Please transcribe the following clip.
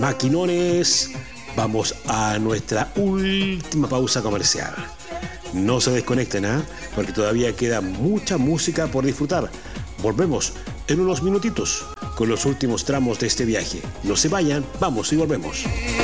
Maquinones, vamos a nuestra última pausa comercial. No se desconecten, porque todavía queda mucha música por disfrutar. Volvemos en unos minutitos con los últimos tramos de este viaje. No se vayan, vamos y volvemos.